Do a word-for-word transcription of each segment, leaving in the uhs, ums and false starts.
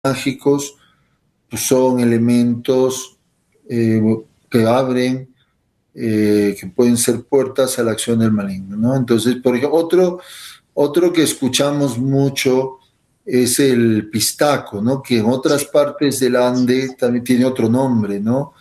mágicos pues, son elementos eh, que abren, eh, que pueden ser puertas a la acción del maligno, ¿no? Entonces, por ejemplo, otro, otro que escuchamos mucho es el pistaco, ¿no? Que en otras partes del Ande también tiene otro nombre, ¿no?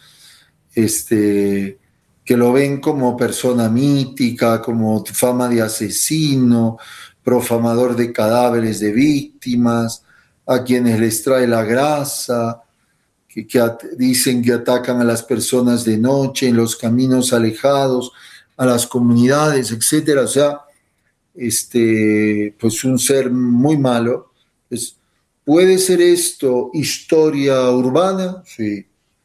Este, que lo ven como persona mítica, como fama de asesino, profamador de cadáveres de víctimas, a quienes les trae la grasa, que, que at- dicen que atacan a las personas de noche, en los caminos alejados, a las comunidades, etcétera. O sea, este, pues un ser muy malo. Pues, ¿puede ser esto historia urbana? Sí,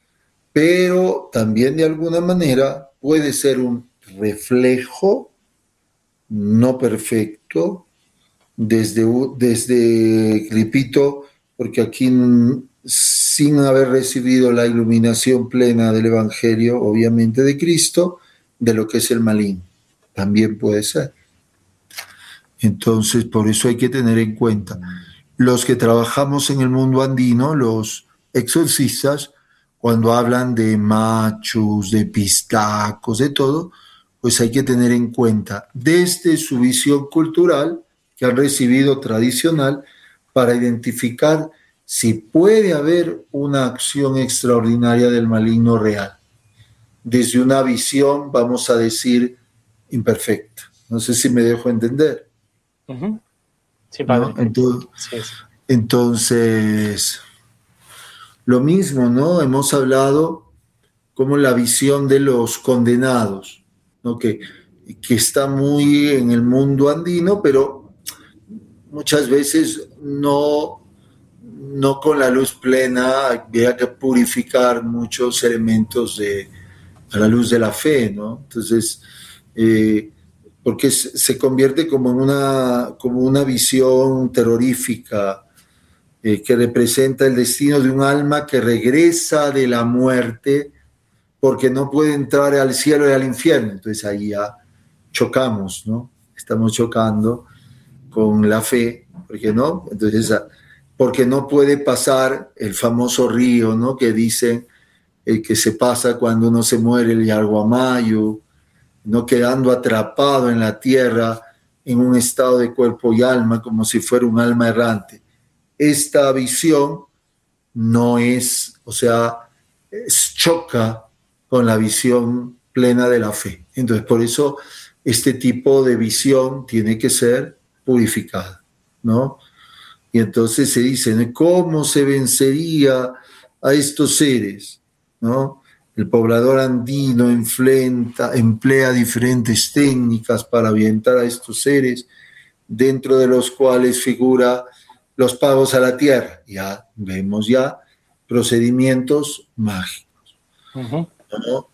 pero también de alguna manera puede ser un reflejo no perfecto desde, desde repito, porque aquí sin haber recibido la iluminación plena del Evangelio, obviamente de Cristo, de lo que es el maligno. También puede ser. Entonces, por eso hay que tener en cuenta. Los que trabajamos en el mundo andino, los exorcistas, cuando hablan de machos, de pistacos, de todo, pues hay que tener en cuenta desde su visión cultural que han recibido tradicional para identificar si puede haber una acción extraordinaria del maligno real, desde una visión, vamos a decir, imperfecta. No sé si me dejo entender. Uh-huh. Sí, padre. ¿No? Entonces, sí, sí. entonces, lo mismo, ¿no? Hemos hablado como la visión de los condenados, ¿no? Que, que está muy en el mundo andino, pero muchas veces no, no con la luz plena, había que purificar muchos elementos de, a la luz de la fe, ¿no? Entonces, eh, porque se convierte como en una, como una visión terrorífica, eh, que representa el destino de un alma que regresa de la muerte porque no puede entrar al cielo y al infierno. Entonces ahí ya chocamos, ¿no? Estamos chocando con la fe, porque no, entonces, porque no puede pasar el famoso río, ¿no? Que dicen el que se pasa cuando uno se muere, el Yarguamayo, no quedando atrapado en la tierra en un estado de cuerpo y alma, como si fuera un alma errante. Esta visión no es, o sea, es, choca con la visión plena de la fe. Entonces, por eso este tipo de visión tiene que ser purificada, ¿no? Y entonces se dice, ¿cómo se vencería a estos seres? ¿No? El poblador andino enfrenta, emplea diferentes técnicas para ahuyentar a estos seres, dentro de los cuales figura los pagos a la tierra. Ya vemos ya procedimientos mágicos, Uh-huh. ¿no?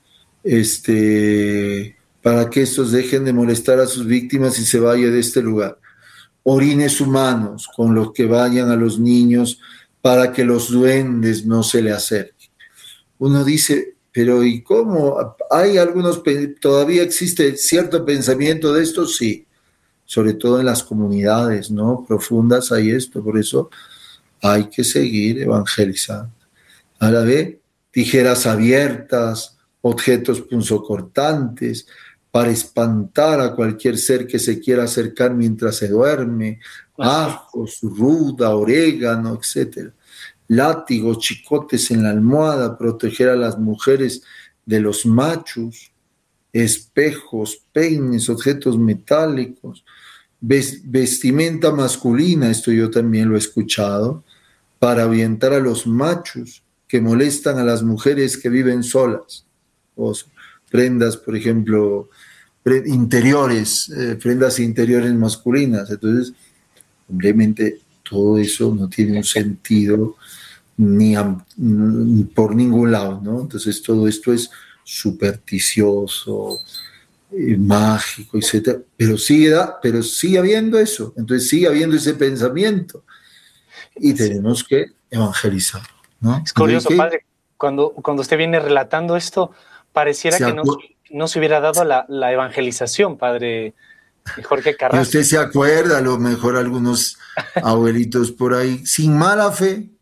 Este, para que estos dejen de molestar a sus víctimas y se vayan de este lugar. Orines humanos con los que vayan a los niños para que los duendes no se le acerquen. Uno dice, pero ¿y cómo? ¿Hay algunos, todavía existe cierto pensamiento de esto? Sí, sobre todo en las comunidades, ¿no? Profundas hay esto, por eso hay que seguir evangelizando. A la vez, tijeras abiertas, objetos punzocortantes, para espantar a cualquier ser que se quiera acercar mientras se duerme, ajos, ruda, orégano, etcétera. Látigos, chicotes en la almohada, proteger a las mujeres de los machos, espejos, peines, objetos metálicos, vestimenta masculina, esto yo también lo he escuchado, para ahuyentar a los machos que molestan a las mujeres que viven solas, o prendas, por ejemplo, interiores, eh, prendas interiores masculinas. Entonces, obviamente, todo eso no tiene un sentido ni, a, ni por ningún lado, ¿no? Entonces, todo esto es supersticioso, eh, mágico, etcétera. Pero sigue, pero sigue habiendo eso. Entonces, sigue habiendo ese pensamiento. Y tenemos sí. que evangelizar, ¿no? Es curioso, que, padre, cuando, cuando usted viene relatando esto, pareciera que no, no se hubiera dado la, la evangelización, padre Jorge Carrasco. Y usted se acuerda, a lo mejor algunos abuelitos por ahí, sin mala fe,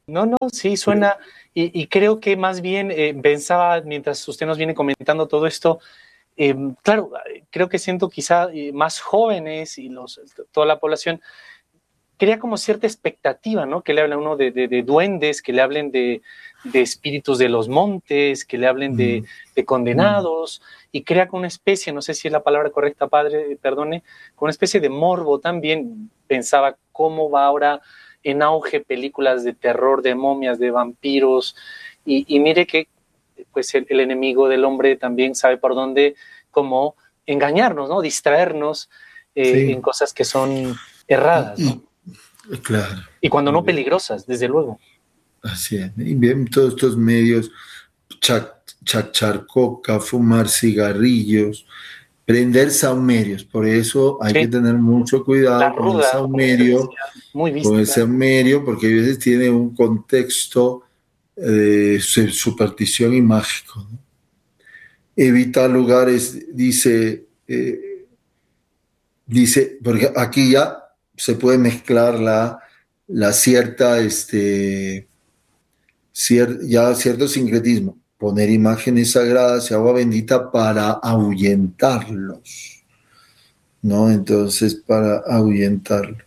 No, no, sí, suena, y, y creo que más bien eh, pensaba, mientras usted nos viene comentando todo esto, eh, claro, creo que siento quizá eh, más jóvenes y los, toda la población crea como cierta expectativa, ¿no? Que le hablen uno de, de, de duendes, que le hablen de, de espíritus de los montes, que le hablen de, de condenados, y crea como una especie, no sé si es la palabra correcta, padre, perdone, con una especie de morbo también. Pensaba cómo va ahora en auge películas de terror, de momias, de vampiros, y, y mire que pues el, el enemigo del hombre también sabe por dónde, como engañarnos, ¿no? Distraernos eh, sí. en cosas que son erradas, ¿no? Claro. Y cuando no peligrosas, desde luego. Así es. Y bien, todos estos medios, chachar coca, fumar cigarrillos, prender saumerios. Por eso hay sí. que tener mucho cuidado ruda, con el saumerio, muy vista, con el saumerio, porque a veces tiene un contexto de eh, superstición y mágico, ¿no? Evitar lugares, dice, eh, dice, porque aquí ya se puede mezclar la, la cierta, este, cier, ya cierto sincretismo. Poner imágenes sagradas y agua bendita para ahuyentarlos, ¿no? Entonces, para ahuyentarlos.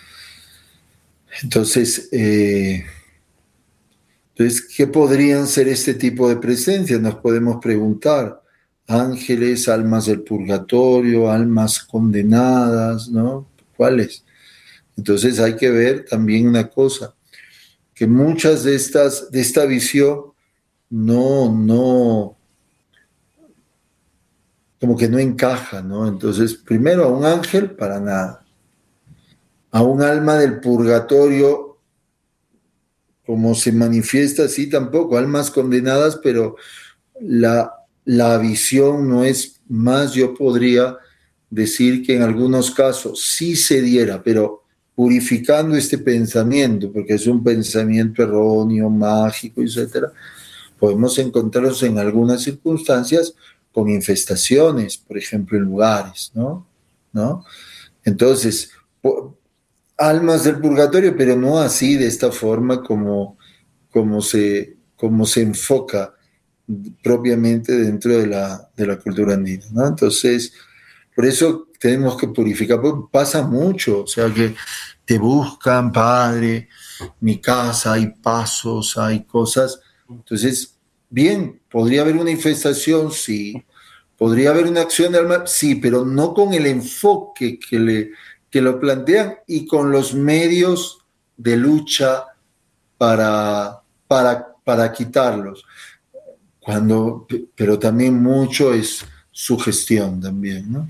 Entonces, eh, entonces, ¿qué podrían ser este tipo de presencias? Nos podemos preguntar. Ángeles, almas del purgatorio, almas condenadas, ¿no? ¿Cuáles? Entonces hay que ver también una cosa, que muchas de estas, de esta visión no, no, como que no encaja, ¿no? Entonces, primero a un ángel, para nada. A un alma del purgatorio, como se manifiesta así tampoco, almas condenadas, pero la, la visión no es más, yo podría decir que en algunos casos sí se diera, pero purificando este pensamiento, porque es un pensamiento erróneo, mágico, etcétera, podemos encontrarnos en algunas circunstancias con infestaciones, por ejemplo, en lugares, ¿no? ¿No? Entonces, po, almas del purgatorio, pero no así, de esta forma como, como, se, como se enfoca propiamente dentro de la, de la cultura andina, ¿no? Entonces, por eso tenemos que purificar, porque pasa mucho, o sea que te buscan, padre, mi casa, hay pasos, hay cosas. Entonces, bien, podría haber una infestación, sí, podría haber una acción de alma, sí, pero no con el enfoque que, le, que lo plantean y con los medios de lucha para, para, para quitarlos. Cuando, pero también mucho es sugestión también, ¿no?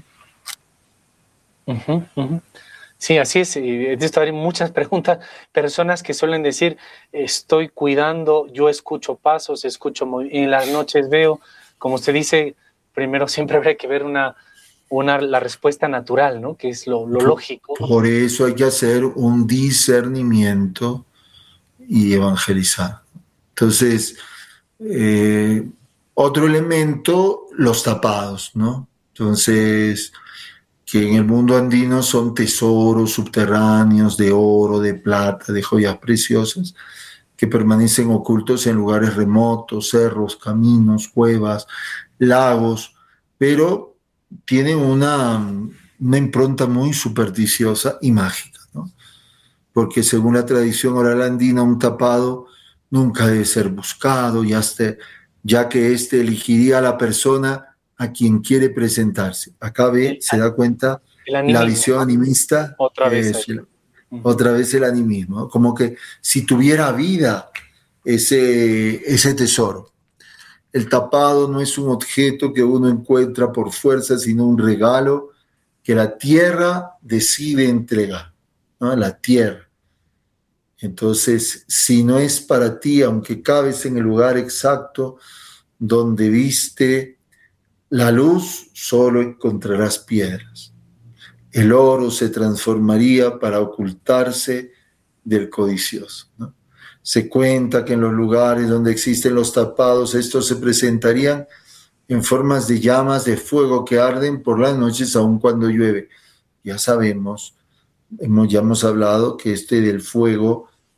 Uh-huh, uh-huh. Sí, así es. De esto hay muchas preguntas. Personas que suelen decir, estoy cuidando, yo escucho pasos, escucho en las noches veo, como usted dice, primero siempre habrá que ver una, una, la respuesta natural, ¿no? Que es lo, lo lógico. Por eso hay que hacer un discernimiento y evangelizar. Entonces, eh, otro elemento, los tapados, ¿no? Entonces, que en el mundo andino son tesoros subterráneos de oro, de plata, de joyas preciosas, que permanecen ocultos en lugares remotos, cerros, caminos, cuevas, lagos, pero tienen una, una impronta muy supersticiosa y mágica, ¿no? Porque según la tradición oral andina, un tapado nunca debe ser buscado, ya, este, ya que éste elegiría a la persona a quien quiere presentarse. Acá ve, el, se da cuenta la visión animista. Otra vez, es, el, otra vez el animismo, como que si tuviera vida ese, ese tesoro. El tapado no es un objeto que uno encuentra por fuerza, sino un regalo que la tierra decide entregar, ¿no? La tierra. Entonces, si no es para ti, aunque cabes en el lugar exacto donde viste la luz, solo encontrarás piedras. El oro se transformaría para ocultarse del codicioso, ¿no? Se cuenta que en los lugares donde existen los tapados, estos se presentarían en formas de llamas de fuego que arden por las noches, aun cuando llueve. Ya sabemos, hemos, ya hemos hablado que este del fuego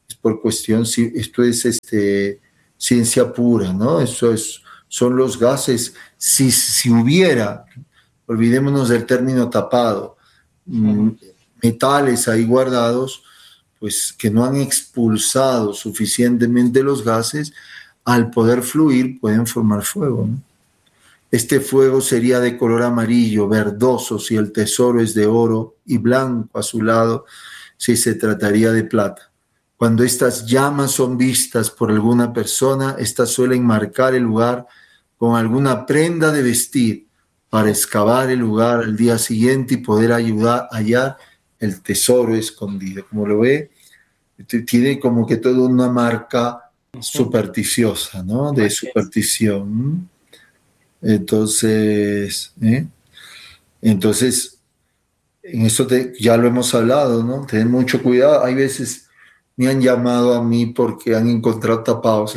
es por cuestión, esto es este, ciencia pura, ¿no? Eso es, son los gases, si, si hubiera, olvidémonos del término tapado, uh-huh. metales ahí guardados, pues que no han expulsado suficientemente los gases, al poder fluir pueden formar fuego, ¿no? Este fuego sería de color amarillo, verdoso si el tesoro es de oro y blanco azulado si se trataría de plata. Cuando estas llamas son vistas por alguna persona, estas suelen marcar el lugar con alguna prenda de vestir para excavar el lugar al día siguiente y poder ayudar a hallar el tesoro escondido. Como lo ve, tiene como que toda una marca supersticiosa, ¿no? De superstición. Entonces, ¿eh? Entonces, en eso te, ya lo hemos hablado, ¿no? Tener mucho cuidado. Hay veces me han llamado a mí porque han encontrado tapados.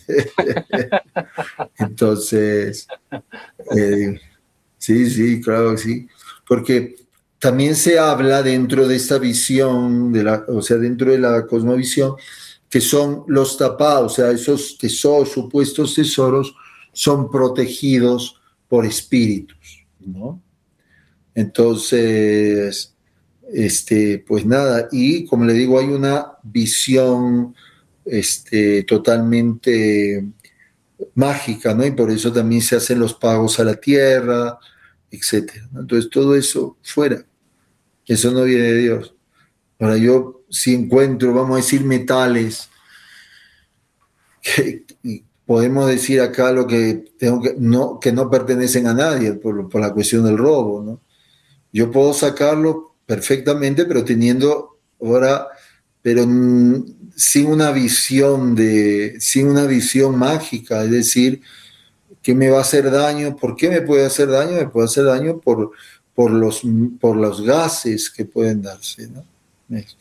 Entonces, eh, sí, sí, claro, sí. Porque también se habla dentro de esta visión, de la, o sea, dentro de la cosmovisión, que son los tapados, o sea, esos tesoros, supuestos tesoros, son protegidos por espíritus, ¿no? Entonces, este, pues nada, y como le digo, hay una visión este, totalmente mágica, ¿no? Y por eso también se hacen los pagos a la tierra, etcétera. Entonces, todo eso fuera, eso no viene de Dios. Ahora, yo si encuentro, vamos a decir, metales que podemos decir acá lo que tengo que no, que no pertenecen a nadie por, por la cuestión del robo, ¿no? Yo puedo sacarlo perfectamente, pero teniendo ahora, pero sin una visión de, sin una visión mágica, es decir, ¿qué me va a hacer daño? ¿Por qué me puede hacer daño? Me puede hacer daño por, por, los, por los gases que pueden darse, ¿no? Esto.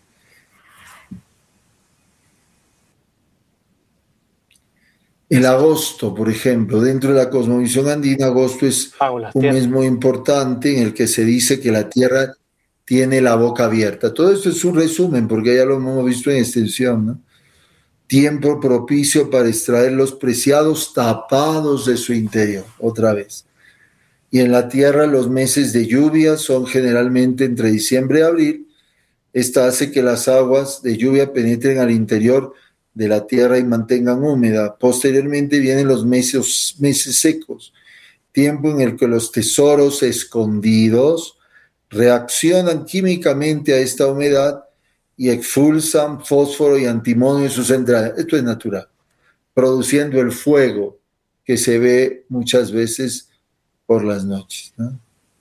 El agosto, por ejemplo, dentro de la cosmovisión andina, agosto es ah, un mes muy importante en el que se dice que la tierra tiene la boca abierta. Todo esto es un resumen, porque ya lo hemos visto en extensión, ¿no? Tiempo propicio para extraer los preciados tapados de su interior, otra vez. Y en la tierra los meses de lluvia son generalmente entre diciembre y abril. Esta hace que las aguas de lluvia penetren al interior de la tierra y mantengan húmeda. Posteriormente vienen los meses, meses secos, tiempo en el que los tesoros escondidos reaccionan químicamente a esta humedad y expulsan fósforo y antimonio en sus entradas. Esto es natural, produciendo el fuego que se ve muchas veces por las noches, ¿no?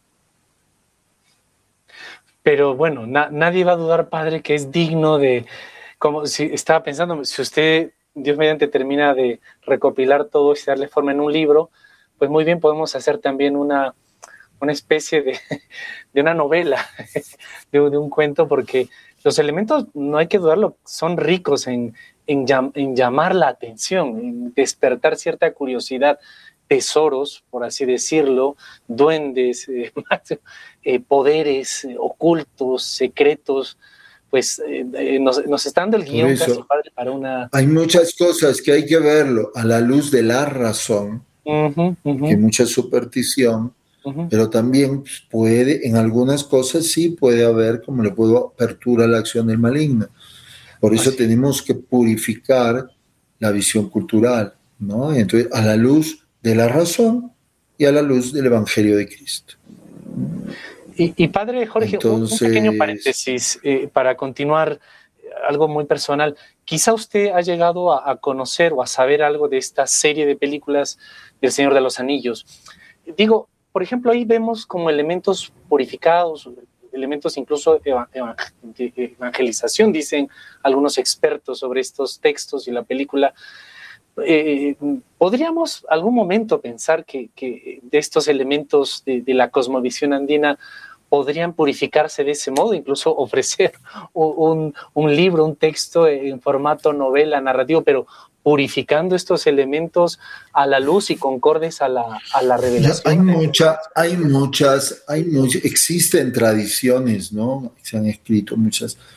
Pero bueno, na- nadie va a dudar, padre, que es digno de... Como si estaba pensando, si usted, Dios mediante, termina de recopilar todo y darle forma en un libro, pues muy bien podemos hacer también una, una especie de, de una novela, de, de un cuento, porque los elementos, no hay que dudarlo, son ricos en, en, llam, en llamar la atención, en despertar cierta curiosidad. Tesoros, por así decirlo, duendes, eh, eh, poderes eh, ocultos, secretos, pues eh, nos, nos está dando el guión eso, casi, padre, para una... Hay muchas cosas que hay que verlo a la luz de la razón, uh-huh, uh-huh. que mucha superstición, uh-huh. pero también puede, en algunas cosas sí puede haber, como le puedo, apertura a la acción del maligno. Por eso Así. tenemos que purificar la visión cultural, ¿no? Entonces, a la luz de la razón y a la luz del Evangelio de Cristo. Y, y padre Jorge, Entonces, un pequeño paréntesis eh, para continuar, algo muy personal. Quizá usted ha llegado a, a conocer o a saber algo de esta serie de películas del Señor de los Anillos. Digo, por ejemplo, ahí vemos como elementos purificados, elementos incluso de evangelización, dicen algunos expertos sobre estos textos y la película. Eh, ¿Podríamos algún momento pensar que, que de estos elementos de, de la cosmovisión andina podrían purificarse de ese modo, incluso ofrecer un, un libro, un texto en formato novela, narrativo, pero purificando estos elementos a la luz y concordes a la, a la revelación? Hay, mucha, hay muchas, hay muchas, existen tradiciones, ¿no? Se han escrito muchas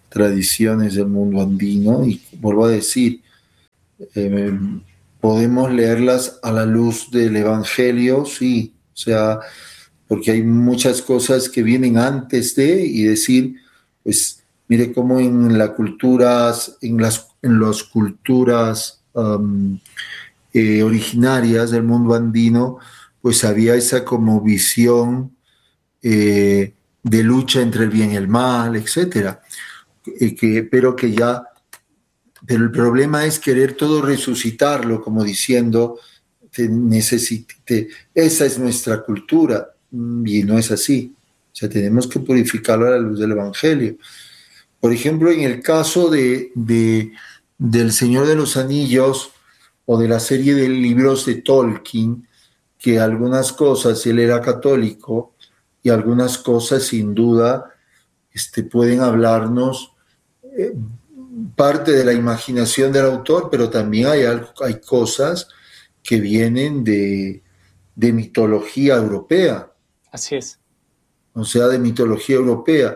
tradiciones del mundo andino, y vuelvo a decir, eh, podemos leerlas a la luz del Evangelio, sí, o sea, porque hay muchas cosas que vienen antes de, y decir, pues, mire cómo en las culturas, en las, en las culturas um, eh, originarias del mundo andino, pues había esa como visión eh, de lucha entre el bien y el mal, etcétera. Eh, que, pero que ya, pero el problema es querer todo resucitarlo, como diciendo, te necesite, esa es nuestra cultura, y no es así. O sea, tenemos que purificarlo a la luz del Evangelio. Por ejemplo, en el caso de, de, del Señor de los Anillos, o de la serie de libros de Tolkien, que algunas cosas, él era católico, y algunas cosas sin duda este, pueden hablarnos eh, parte de la imaginación del autor, pero también hay, hay cosas que vienen de, de mitología europea. Así es. O sea, de mitología europea.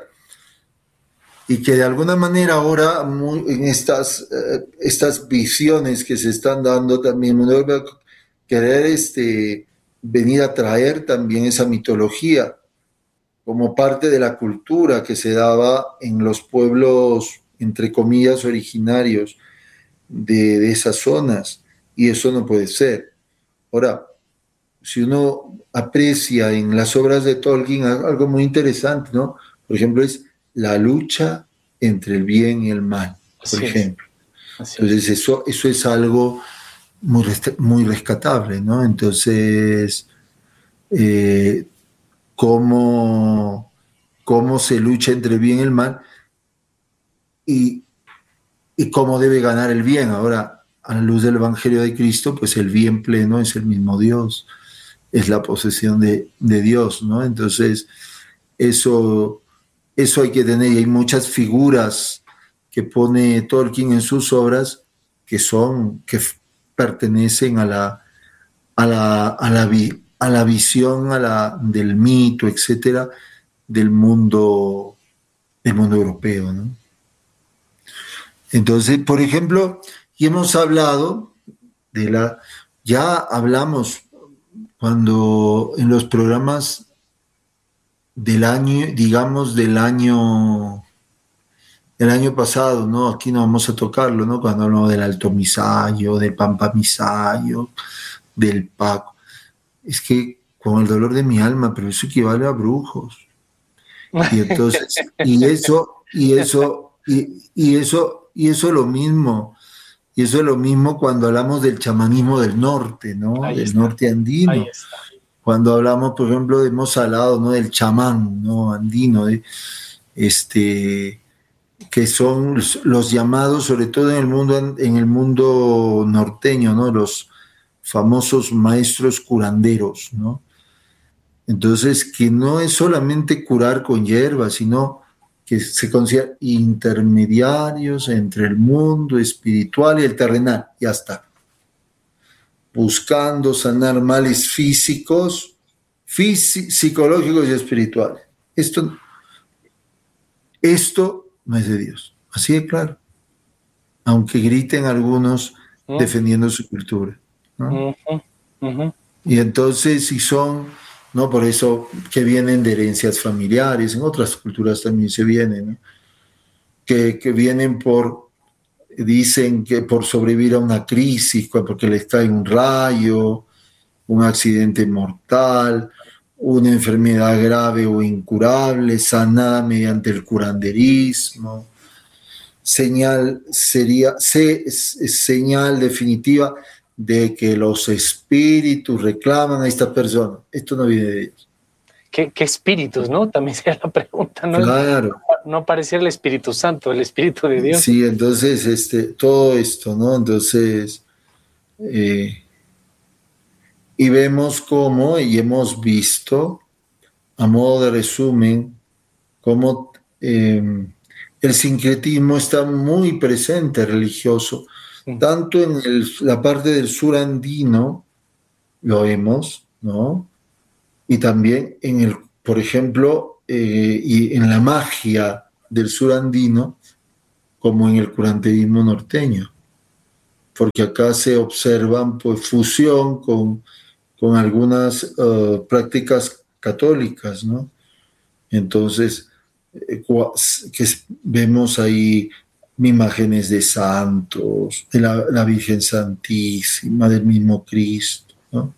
Y que de alguna manera ahora muy, en estas, eh, estas visiones que se están dando también, querer este, venir a traer también esa mitología como parte de la cultura que se daba en los pueblos, entre comillas, originarios de, de esas zonas, y eso no puede ser. Ahora, si uno aprecia en las obras de Tolkien algo muy interesante, ¿no? Por ejemplo, es la lucha entre el bien y el mal, por Así ejemplo. Así Entonces, es. eso, eso es algo muy, muy rescatable, ¿no? Entonces, eh, cómo, cómo se lucha entre el bien y el mal, y, y cómo debe ganar el bien. Ahora, a la luz del Evangelio de Cristo, pues el bien pleno es el mismo Dios, es la posesión de, de Dios, ¿no? Entonces, eso, eso hay que tener, y hay muchas figuras que pone Tolkien en sus obras que son, que pertenecen a la, a la, a la, a la visión a la, del mito, etcétera, del mundo, del mundo europeo, ¿no? Entonces, por ejemplo, y hemos hablado de la, ya hablamos cuando en los programas del año, digamos del año, del año pasado, ¿no? Aquí no vamos a tocarlo, ¿no? Cuando hablamos del Alto Misayo, del Pampa Misayo, del Paco. Es que con el dolor de mi alma, pero eso equivale a brujos. Y entonces, y eso, y eso, y, y eso, y eso es lo mismo. Y eso es lo mismo cuando hablamos del chamanismo del norte, ¿no? Ahí Del está. norte andino. Ahí está. Cuando hablamos, por ejemplo, hemos hablado, ¿no? Del chamán, ¿no? Andino, de, este, que son los llamados, sobre todo en el mundo, en el mundo norteño, ¿no? Los famosos maestros curanderos, ¿no? Entonces, que no es solamente curar con hierbas, sino que se consideran intermediarios entre el mundo espiritual y el terrenal, ya está. Buscando sanar males físicos, físic- psicológicos y espirituales. Esto, esto no es de Dios, así de claro. Aunque griten algunos ¿Mm? defendiendo su cultura, ¿no? Uh-huh. Uh-huh. Y entonces, si son, ¿no? Por eso que vienen de herencias familiares, en otras culturas también se vienen, ¿no? Que, que vienen por, dicen que por sobrevivir a una crisis, porque les cae un rayo, un accidente mortal, una enfermedad grave o incurable, sanada mediante el curanderismo. Señal sería se, señal definitiva de que los espíritus reclaman a esta persona. Esto no viene de Dios. ¿Qué, qué espíritus, no? También sería la pregunta, ¿no? Claro. No pareciera el Espíritu Santo, el Espíritu de Dios. Sí, entonces, este, todo esto, ¿no? Entonces, eh, y vemos cómo, y hemos visto, a modo de resumen, cómo eh, el sincretismo está muy presente religioso, tanto en el, la parte del sur andino, lo vemos, ¿no? Y también en el, por ejemplo, eh, y en la magia del sur andino, como en el curanderismo norteño, porque acá se observan pues fusión con, con algunas uh, prácticas católicas, ¿no? Entonces, eh, que vemos ahí imágenes de santos, de la, la Virgen Santísima, del mismo Cristo, ¿no?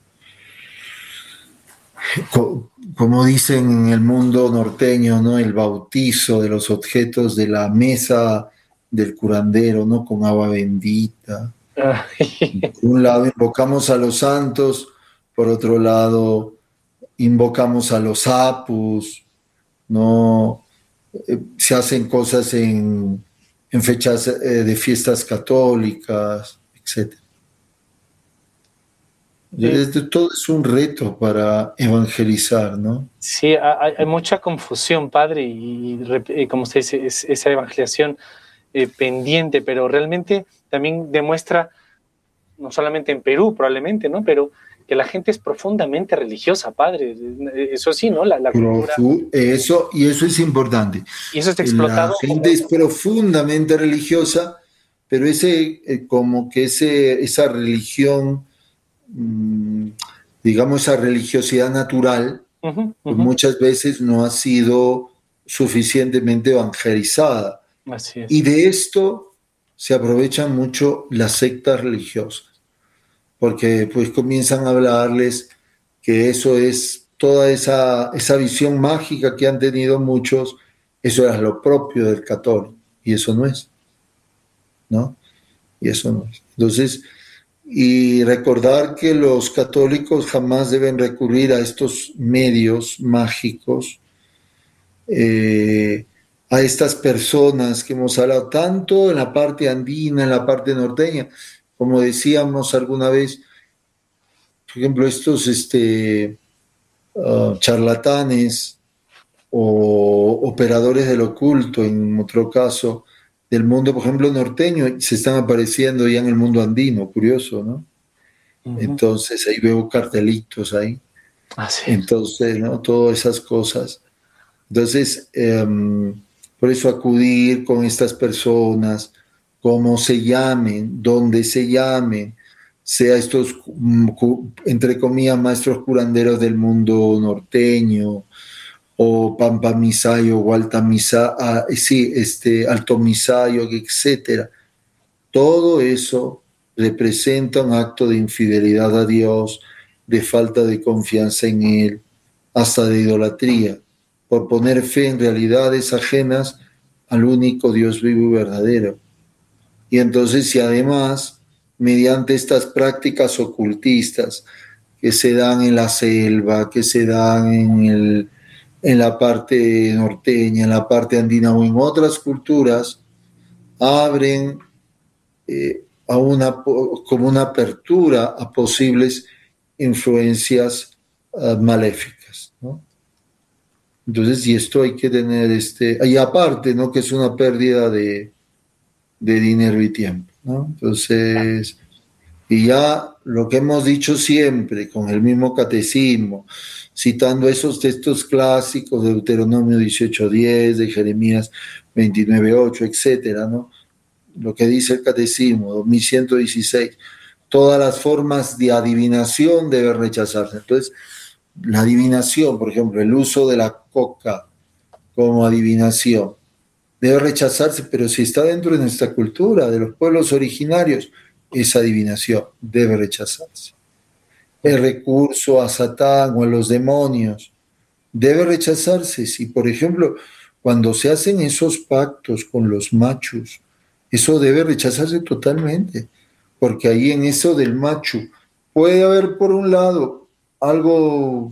Como dicen en el mundo norteño, ¿no? El bautizo de los objetos de la mesa del curandero, ¿no? Con agua bendita. Por un lado invocamos a los santos, por otro lado invocamos a los apus, ¿no? Eh, se hacen cosas en, en fechas eh, de fiestas católicas, etcétera. Sí. Todo es un reto para evangelizar, ¿no? Sí, hay, hay mucha confusión, padre, y, y como usted dice, es, esa evangelización eh, pendiente, pero realmente también demuestra, no solamente en Perú probablemente, ¿no? Pero que la gente es profundamente religiosa, padre. Eso sí, ¿no? La, la cultura. Eso, y eso es importante. Y eso es explotado. La gente es profundamente religiosa, pero ese, eh, como que ese, esa religión, digamos, esa religiosidad natural, uh-huh, uh-huh. Pues muchas veces no ha sido suficientemente evangelizada. Así es. Y de esto se aprovechan mucho las sectas religiosas, porque pues comienzan a hablarles que eso es toda esa, esa visión mágica que han tenido muchos, eso es lo propio del católico, y eso no es, ¿no? Y eso no es. Entonces, y recordar que los católicos jamás deben recurrir a estos medios mágicos, eh, a estas personas que hemos hablado tanto en la parte andina, en la parte norteña, como decíamos alguna vez, por ejemplo, estos este, uh, charlatanes o operadores del oculto, en otro caso, del mundo, por ejemplo, norteño, se están apareciendo ya en el mundo andino, curioso, ¿no? Uh-huh. Entonces, ahí veo cartelitos ahí. Así es. Entonces, ¿no? Todas esas cosas. Entonces, um, por eso acudir con estas personas, como se llamen, donde se llamen, sea estos, entre comillas, maestros curanderos del mundo norteño, o Pampamisayo, o Altamisa, ah, sí, este, Altomisayo, etcétera. Todo eso representa un acto de infidelidad a Dios, de falta de confianza en Él, hasta de idolatría, por poner fe en realidades ajenas al único Dios vivo y verdadero. Y entonces, si además, mediante estas prácticas ocultistas que se dan en la selva, que se dan en, el, en la parte norteña, en la parte andina o en otras culturas, abren eh, a una, como una apertura a posibles influencias uh, maléficas, ¿no? Entonces, y esto hay que tener, este, y aparte, ¿no? Que es una pérdida de, de dinero y tiempo, ¿no? Entonces, y ya lo que hemos dicho siempre, con el mismo catecismo, citando esos textos clásicos de Deuteronomio dieciocho diez, de Jeremías veintinueve ocho, etcétera, ¿no? Lo que dice el catecismo, dos mil ciento dieciséis, todas las formas de adivinación deben rechazarse. Entonces, la adivinación, por ejemplo, el uso de la coca como adivinación, debe rechazarse, pero si está dentro de nuestra cultura, de los pueblos originarios, esa adivinación debe rechazarse. El recurso a Satán o a los demonios debe rechazarse. Si, por ejemplo, cuando se hacen esos pactos con los machos, eso debe rechazarse totalmente, porque ahí en eso del macho puede haber, por un lado, algo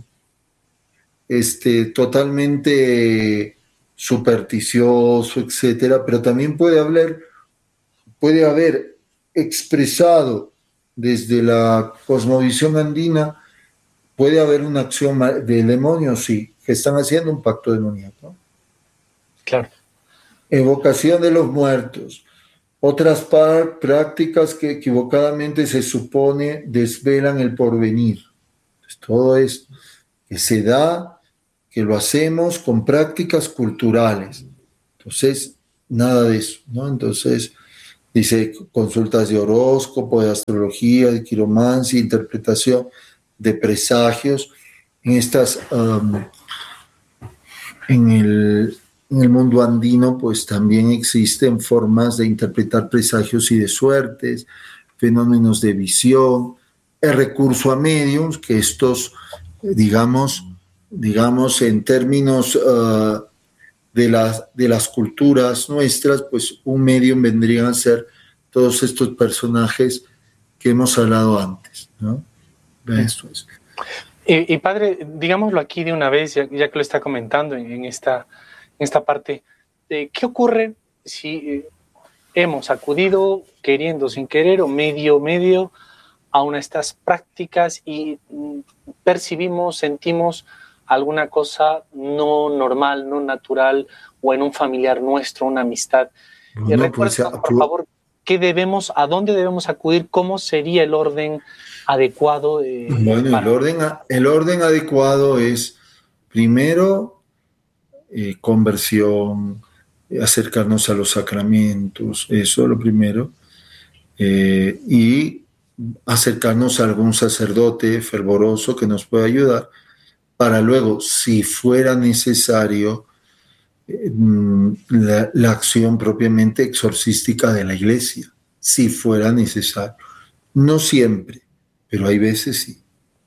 este, totalmente supersticioso, etcétera, pero también puede haber, puede haber expresado desde la cosmovisión andina, puede haber una acción de demonios, sí, que están haciendo un pacto demoníaco. Claro. Evocación de los muertos. Otras prácticas que equivocadamente se supone desvelan el porvenir. Entonces, todo esto que se da, que lo hacemos con prácticas culturales. Entonces, nada de eso, ¿no? Entonces, dice consultas de horóscopo, de astrología, de quiromancia, interpretación de presagios. En estas, um, en el, en el mundo andino, pues también existen formas de interpretar presagios y de suertes, fenómenos de visión, el recurso a mediums, que estos, digamos, digamos en términos uh, de, las, de las culturas nuestras, pues un medium vendrían a ser todos estos personajes que hemos hablado antes, ¿no? Esto es. Y, y padre, digámoslo aquí de una vez, ya, ya que lo está comentando en, en, esta, en esta parte, eh, ¿qué ocurre si eh, hemos acudido queriendo, sin querer, o medio, medio, a una de estas prácticas y mm, percibimos, sentimos alguna cosa no normal, no natural, o en un familiar nuestro, una amistad? No, Eh, no, recuérdanos, pues, por favor, ¿qué debemos, a dónde debemos acudir? ¿Cómo sería el orden adecuado? Eh, bueno, para... el orden, el orden adecuado es primero eh, conversión, acercarnos a los sacramentos, eso es lo primero, eh, y acercarnos a algún sacerdote fervoroso que nos pueda ayudar para luego, si fuera necesario, eh, la, la acción propiamente exorcística de la iglesia, si fuera necesario. No siempre, pero hay veces sí.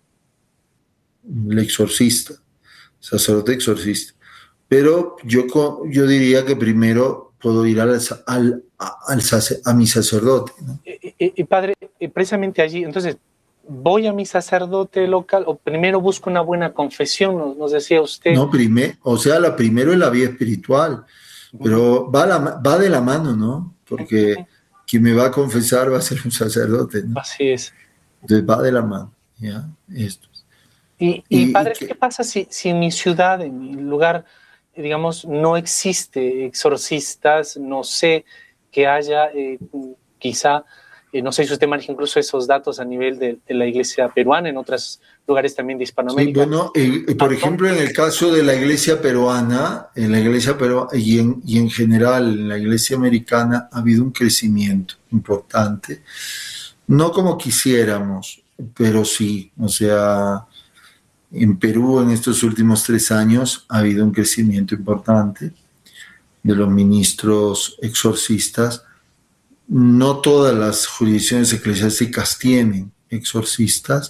El exorcista, sacerdote exorcista. Pero yo, yo diría que primero puedo ir al, al, al, a mi sacerdote, ¿no? Y, y, y padre, precisamente allí, entonces, ¿voy a mi sacerdote local o primero busco una buena confesión? Nos, nos decía usted. No, primer, o sea, la primero es la vía espiritual, pero uh-huh. va, la, va de la mano, ¿no? Porque uh-huh. quien me va a confesar va a ser un sacerdote, ¿no? Así es. Entonces va de la mano, ¿ya? Esto. Y, y, y padre, y que, ¿qué pasa si, si en mi ciudad, en mi lugar, digamos, no existe exorcistas? No sé que haya, eh, quizá, eh, no sé si usted maneja incluso esos datos a nivel de, de la iglesia peruana, en otros lugares también de Hispanoamérica. Sí, bueno, eh, por ejemplo, en el caso de la iglesia peruana, en la iglesia peruana y en, y en general en la iglesia americana ha habido un crecimiento importante, no como quisiéramos, pero sí, o sea, en Perú en estos últimos tres años ha habido un crecimiento importante de los ministros exorcistas. No todas las jurisdicciones eclesiásticas tienen exorcistas,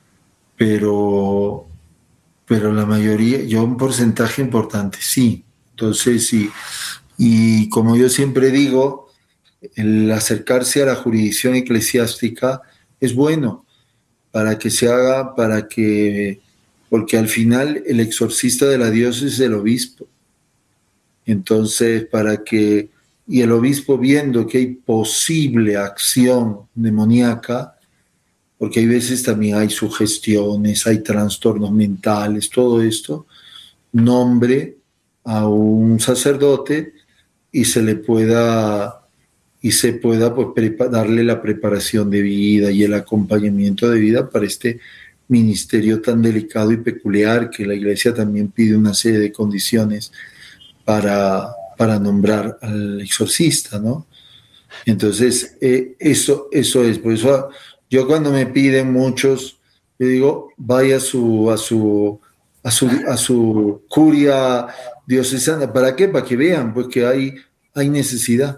pero, pero la mayoría, yo un porcentaje importante, sí. Entonces, sí. Y como yo siempre digo, el acercarse a la jurisdicción eclesiástica es bueno para que se haga, para que, porque al final el exorcista de la diócesis es el obispo. Entonces, para que, y el obispo viendo que hay posible acción demoníaca, porque hay veces también hay sugestiones, hay trastornos mentales, todo esto, nombre a un sacerdote y se le pueda y se pueda pues, prepa- darle la preparación de vida y el acompañamiento de vida para este ministerio tan delicado y peculiar, que la iglesia también pide una serie de condiciones para, para nombrar al exorcista, ¿no? Entonces, eh, eso, eso es, por eso yo cuando me piden muchos, yo digo, vaya a su, a su, a su, a su curia diocesana. ¿Para qué? Para que vean, pues que hay, hay necesidad.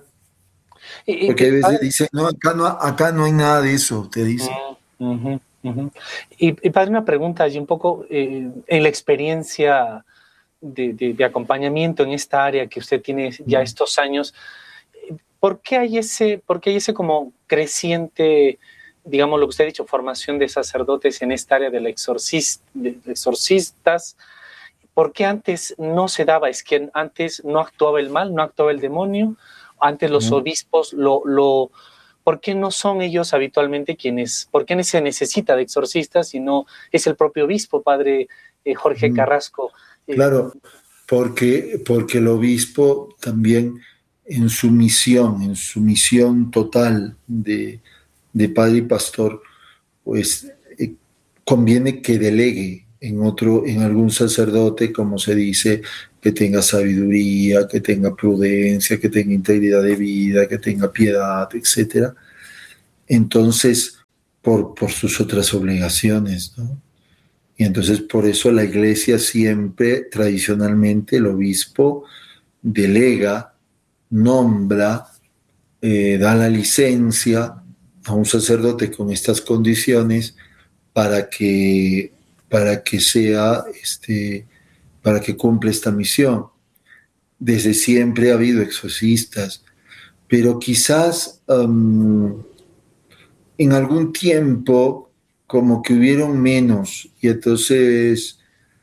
Y, Porque y, a veces padre, dicen, no acá, no, acá no hay nada de eso, te dicen. Uh-huh, uh-huh. Y, y padre, una pregunta allí un poco, eh, en la experiencia de, de, de acompañamiento en esta área que usted tiene ya estos años, ¿por qué hay ese, por qué hay ese como creciente, digamos lo que usted ha dicho, formación de sacerdotes en esta área de, la exorcist, de exorcistas? ¿Por qué antes no se daba? ¿Es que antes no actuaba el mal, no actuaba el demonio? Antes los uh-huh. obispos lo, lo... ¿Por qué no son ellos habitualmente quienes... ¿Por qué se necesita de exorcistas y no es el propio obispo, padre eh, Jorge uh-huh. Carrasco? Eh, claro, porque, porque el obispo también en su misión, en su misión total de, de padre y pastor, pues eh, conviene que delegue en otro, en algún sacerdote, como se dice, que tenga sabiduría, que tenga prudencia, que tenga integridad de vida, que tenga piedad, etcétera. Entonces, por, por sus otras obligaciones, ¿no? Y entonces por eso la iglesia siempre, tradicionalmente, el obispo delega, nombra, eh, da la licencia a un sacerdote con estas condiciones para que, para que sea, este, para que cumpla esta misión. Desde siempre ha habido exorcistas, pero quizás um, en algún tiempo como que hubieron menos, y entonces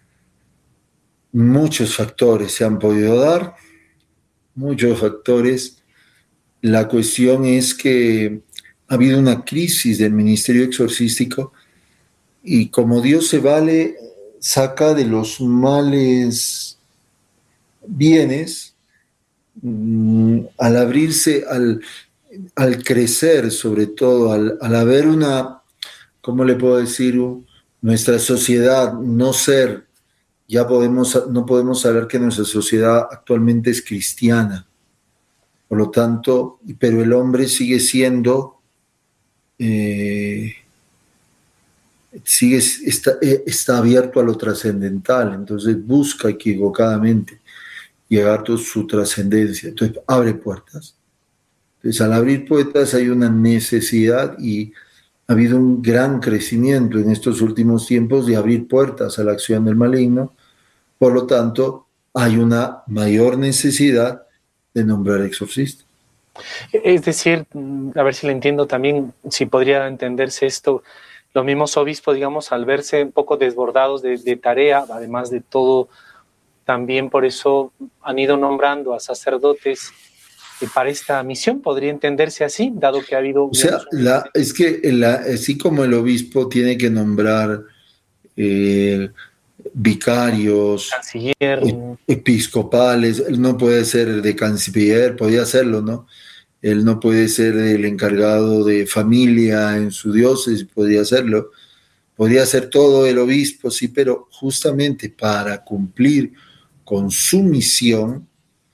muchos factores se han podido dar, muchos factores. La cuestión es que ha habido una crisis del ministerio exorcístico y como Dios se vale, saca de los males bienes, mmm, al abrirse, al, al crecer sobre todo, al, al haber una, ¿cómo le puedo decir? Nuestra sociedad no ser, ya podemos, no podemos saber que nuestra sociedad actualmente es cristiana. Por lo tanto, pero el hombre sigue siendo, eh, sigue, está, está abierto a lo trascendental, entonces busca equivocadamente llegar a su trascendencia. Entonces abre puertas. Entonces al abrir puertas hay una necesidad y ha habido un gran crecimiento en estos últimos tiempos de abrir puertas a la acción del maligno. Por lo tanto, hay una mayor necesidad de nombrar exorcista. Es decir, a ver si le entiendo también, si podría entenderse esto, los mismos obispos, digamos, al verse un poco desbordados de, de tarea, además de todo, también por eso han ido nombrando a sacerdotes para esta misión, podría entenderse así, dado que ha habido... O sea, la, es que la, así como el obispo tiene que nombrar eh, vicarios, canciller, episcopales, él no puede ser de canciller, podía hacerlo, ¿no? Él no puede ser el encargado de familia en su diócesis, podría hacerlo. Podría ser todo el obispo, sí, pero justamente para cumplir con su misión,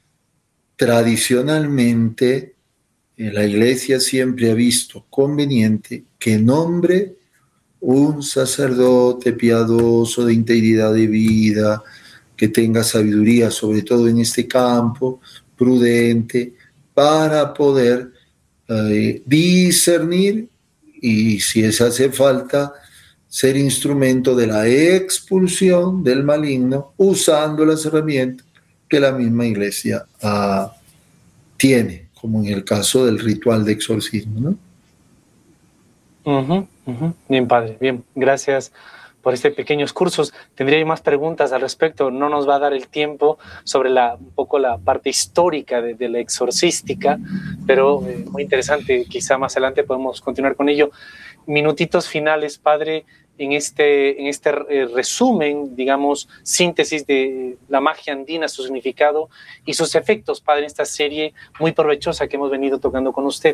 tradicionalmente la Iglesia siempre ha visto conveniente que nombre un sacerdote piadoso, de integridad de vida, que tenga sabiduría, sobre todo en este campo, prudente, para poder eh, discernir y, si es hace falta, ser instrumento de la expulsión del maligno usando las herramientas que la misma Iglesia uh, tiene, como en el caso del ritual de exorcismo, ¿no? Uh-huh, uh-huh. Bien, padre, bien, gracias por este pequeños cursos. Tendría más preguntas al respecto, no nos va a dar el tiempo sobre la, un poco la parte histórica de, de la exorcística, pero eh, muy interesante, quizá más adelante podemos continuar con ello. Minutitos finales, padre, en este, en este eh, resumen, digamos, síntesis de la magia andina, su significado y sus efectos, padre, en esta serie muy provechosa que hemos venido tocando con usted.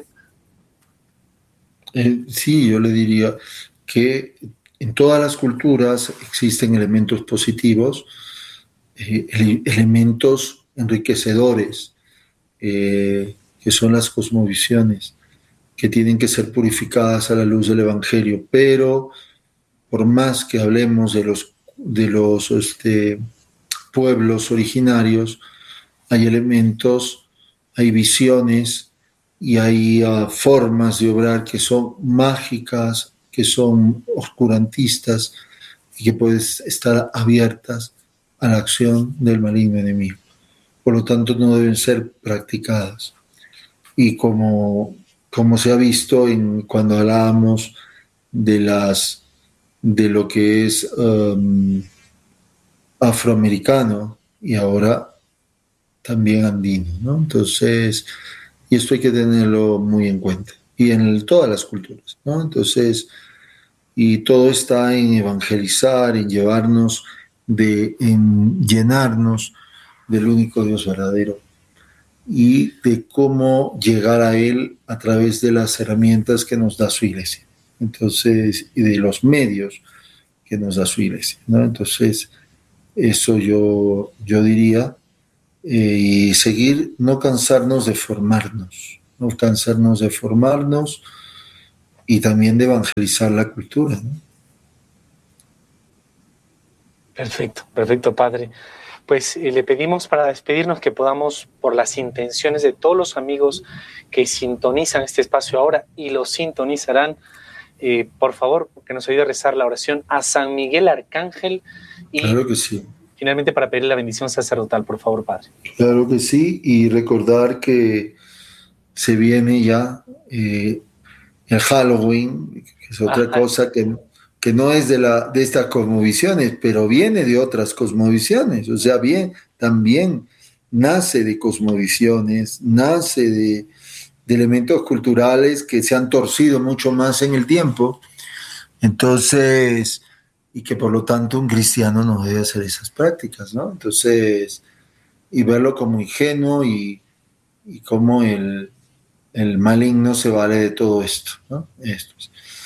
Eh, sí, yo le diría que en todas las culturas existen elementos positivos, eh, ele- elementos enriquecedores, eh, que son las cosmovisiones, que tienen que ser purificadas a la luz del Evangelio, pero por más que hablemos de los, de los este, pueblos originarios, hay elementos, hay visiones y hay uh, formas de obrar que son mágicas, que son oscurantistas y que pueden estar abiertas a la acción del maligno enemigo. Por lo tanto, no deben ser practicadas. Y como, como se ha visto en, cuando hablábamos de, las, de lo que es um, afroamericano y ahora también andino, ¿no? Entonces, y esto hay que tenerlo muy en cuenta. Y en el, todas las culturas, ¿no? Entonces, y todo está en evangelizar, en llevarnos, de, en llenarnos del único Dios verdadero y de cómo llegar a Él a través de las herramientas que nos da su iglesia. Entonces, y de los medios que nos da su iglesia, ¿no? Entonces, eso yo, yo diría, y seguir, no cansarnos de formarnos, no cansarnos de formarnos y también de evangelizar la cultura, ¿no? Perfecto, perfecto, Padre. Pues eh, le pedimos para despedirnos que podamos, por las intenciones de todos los amigos que sintonizan este espacio ahora y lo sintonizarán, eh, por favor, que nos ayude a rezar la oración a San Miguel Arcángel y claro que sí. Finalmente para pedir la bendición sacerdotal, por favor, Padre. Claro que sí, y recordar que se viene ya eh, el Halloween, que es otra Ajá. cosa que, que no es de, la, de estas cosmovisiones, pero viene de otras cosmovisiones, o sea, bien, también nace de cosmovisiones, nace de, de elementos culturales que se han torcido mucho más en el tiempo, entonces, y que por lo tanto un cristiano no debe hacer esas prácticas, ¿no? Entonces, y verlo como ingenuo y, y como el, el maligno se vale de todo esto, ¿no? Esto.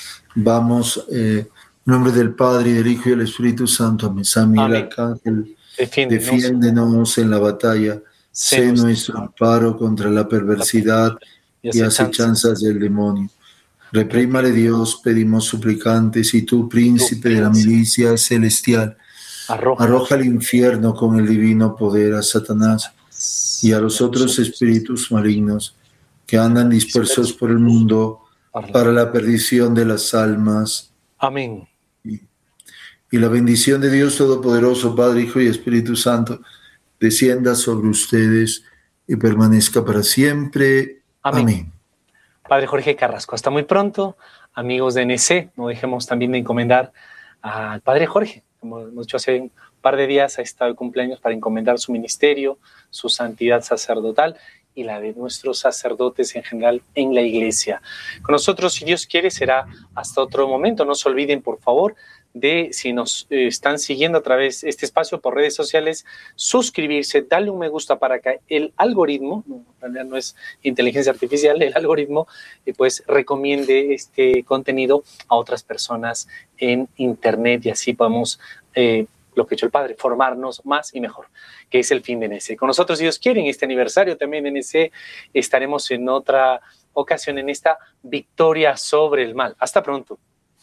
Vamos, eh, en nombre del Padre, y del Hijo y del Espíritu Santo, amén. San Miguel Arcángel, defiéndenos, defiéndenos en la batalla, sé nuestro amparo contra la perversidad y acechanzas del demonio. Reprímale Dios, pedimos suplicantes, y tú, príncipe de la milicia celestial, arroja, arroja al infierno con el divino poder a Satanás y a los otros espíritus malignos que andan dispersos por el mundo para la perdición de las almas. Amén. Y, y la bendición de Dios Todopoderoso, Padre, Hijo y Espíritu Santo, descienda sobre ustedes y permanezca para siempre. Amén. Amén. Padre Jorge Carrasco, hasta muy pronto. Amigos de N C, no dejemos también de encomendar al Padre Jorge. Como hemos dicho hace un par de días, ha estado de cumpleaños para encomendar su ministerio, su santidad sacerdotal y la de nuestros sacerdotes en general en la iglesia. Con nosotros, si Dios quiere, será hasta otro momento. No se olviden, por favor, de, si nos eh, están siguiendo a través de este espacio por redes sociales, suscribirse, darle un me gusta para que el algoritmo, no, en realidad no es inteligencia artificial, el algoritmo, eh, pues recomiende este contenido a otras personas en internet y así podemos, eh, lo que ha hecho el Padre, formarnos más y mejor, que es el fin de N C. Con nosotros, si Dios quiere, en este aniversario también de N C, estaremos en otra ocasión en esta victoria sobre el mal. Hasta pronto.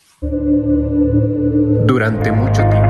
Durante mucho tiempo.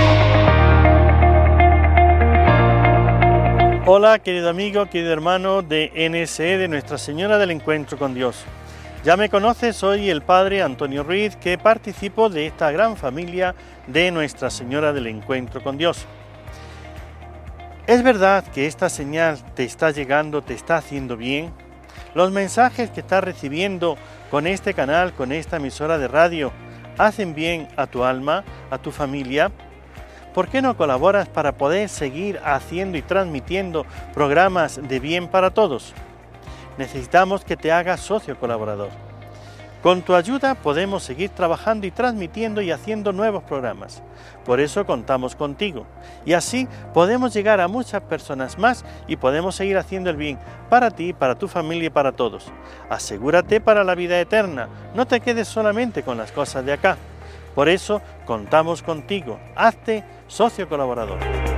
Hola, querido amigo, querido hermano de N S E, de Nuestra Señora del Encuentro con Dios. Ya me conoces, soy el Padre Antonio Ruiz, que participo de esta gran familia de Nuestra Señora del Encuentro con Dios. ¿Es verdad que esta señal te está llegando, te está haciendo bien? Los mensajes que estás recibiendo con este canal, con esta emisora de radio, ¿hacen bien a tu alma, a tu familia? ¿Por qué no colaboras para poder seguir haciendo y transmitiendo programas de bien para todos? Necesitamos que te hagas socio colaborador. Con tu ayuda podemos seguir trabajando y transmitiendo y haciendo nuevos programas. Por eso contamos contigo. Y así podemos llegar a muchas personas más y podemos seguir haciendo el bien para ti, para tu familia y para todos. Asegúrate para la vida eterna. No te quedes solamente con las cosas de acá. Por eso contamos contigo. Hazte socio colaborador.